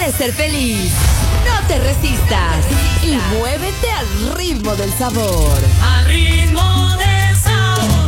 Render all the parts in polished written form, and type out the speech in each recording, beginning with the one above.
¿Quieres ser feliz? No te resistas y muévete al ritmo del sabor. Al ritmo del sabor.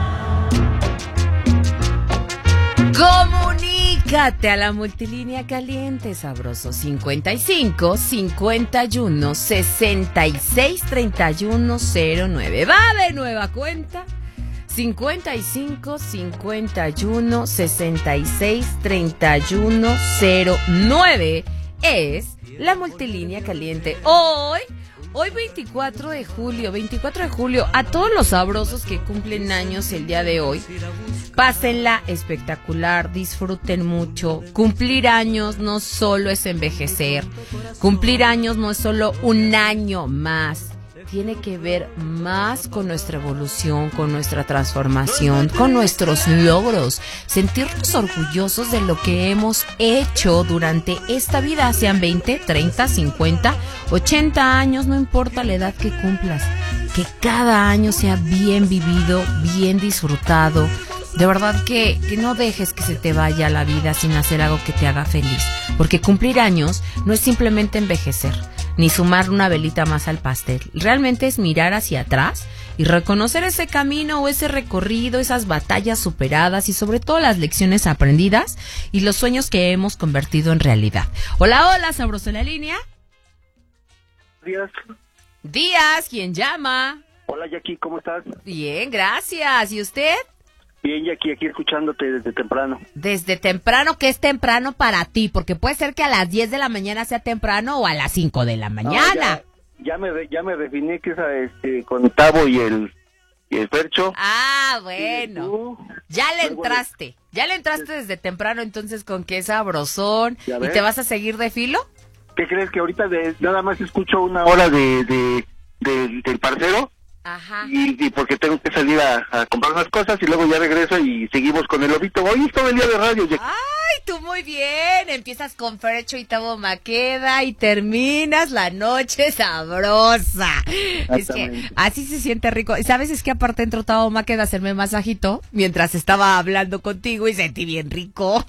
Comunícate a la multilínea caliente, sabroso. 55 51 66 31 09. Va de nueva cuenta. 55 51 66 31 09 es la multilínea caliente. Hoy 24 de julio, a todos los sabrosos que cumplen años el día de hoy, pásenla espectacular, disfruten mucho. Cumplir años no solo es envejecer, cumplir años no es solo un año más. Tiene que ver más con nuestra evolución, con nuestra transformación, con nuestros logros. Sentirnos orgullosos de lo que hemos hecho durante esta vida, sean 20, 30, 50, 80 años, no importa la edad que cumplas. Que cada año sea bien vivido, bien disfrutado. De verdad que no dejes que se te vaya la vida sin hacer algo que te haga feliz. Porque cumplir años no es simplemente envejecer, ni sumar una velita más al pastel. Realmente es mirar hacia atrás y reconocer ese camino o ese recorrido, esas batallas superadas y sobre todo las lecciones aprendidas y los sueños que hemos convertido en realidad. Hola, sabroso en la línea. Días, ¿quién llama? Hola Jackie, ¿cómo estás? Bien, gracias. ¿Y usted? Bien Jackie, aquí escuchándote desde temprano. Desde temprano, ¿qué es temprano para ti? Porque puede ser que a las 10 de la mañana sea temprano o a las 5 de la mañana. No, ya me refiné que es con Tavo y el Fercho. Ah, bueno. Ya le entraste desde temprano, entonces con qué sabrosón. ¿Y te vas a seguir de filo? ¿Qué crees? Que ahorita nada más escucho una hora del parcero. Ajá. Y porque tengo que salir a comprar unas cosas y luego ya regreso y seguimos con el lobito. Hoy es todo el día de radio. Ay, tú muy bien. Empiezas con Fercho y Tavo Maqueda y terminas la noche sabrosa. Es que así se siente rico. ¿Sabes? Es que aparte entró Tavo Maqueda a hacerme masajito mientras estaba hablando contigo y sentí bien rico.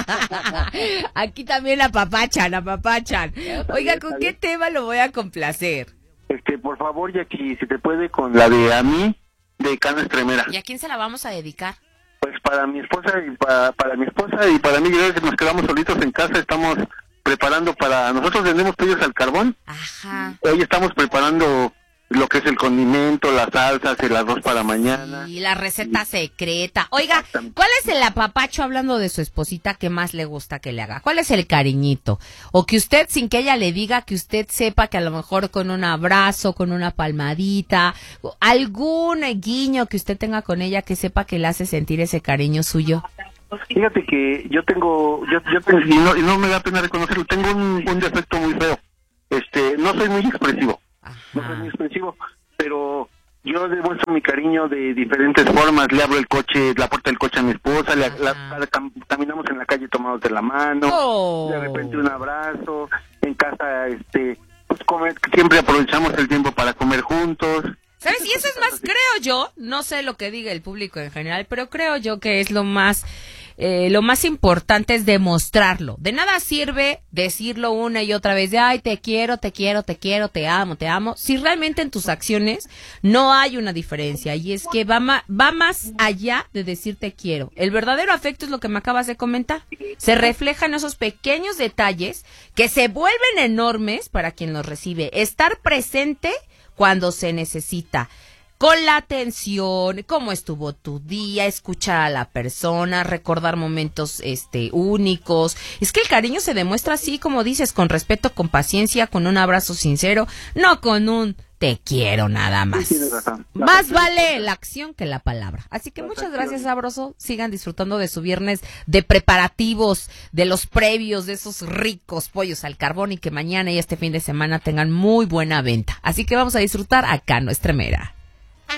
Aquí también apapachan. Oiga, ¿con qué tema lo voy a complacer? Por favor, Jackie, si te puede, con la de A mí, de Cana Estremera. ¿Y a quién se la vamos a dedicar? Pues para mi esposa y para mi esposa y para mí, ya que nos quedamos solitos en casa, estamos preparando nosotros vendemos pollos al carbón. Ajá. Hoy estamos preparando lo que es el condimento, las salsas, el arroz para mañana. Y la receta secreta. Oiga, ¿cuál es el apapacho, hablando de su esposita, que más le gusta que le haga? ¿Cuál es el cariñito? O que usted, sin que ella le diga, que usted sepa que a lo mejor con un abrazo, con una palmadita, algún guiño que usted tenga con ella, que sepa que le hace sentir ese cariño suyo. Fíjate que yo y no me da pena reconocerlo, tengo un defecto muy feo. No soy muy expresivo. Ajá. No soy muy expresivo, pero yo demuestro mi cariño de diferentes formas. Le abro la puerta del coche a mi esposa, caminamos en la calle tomados de la mano, de repente un abrazo, en casa, pues siempre aprovechamos el tiempo para comer juntos. ¿Sabes? Y eso es más, creo yo, no sé lo que diga el público en general, pero creo yo que es lo más importante es demostrarlo. De nada sirve decirlo una y otra vez de, ay, te quiero, te amo, si realmente en tus acciones no hay una diferencia. Y es que va más allá de decir te quiero. El verdadero afecto es lo que me acabas de comentar. Se refleja en esos pequeños detalles que se vuelven enormes para quien los recibe. Estar presente cuando se necesita, con la atención, cómo estuvo tu día, escuchar a la persona, recordar momentos únicos. Es que el cariño se demuestra así, como dices, con respeto, con paciencia, con un abrazo sincero, no con un te quiero nada más. Sí, tienes razón. Más vale la acción que la palabra. Así que muchas gracias, sabroso. Sigan disfrutando de su viernes de preparativos, de los previos, de esos ricos pollos al carbón, y que mañana y este fin de semana tengan muy buena venta. Así que vamos a disfrutar acá en Nuestra Mera.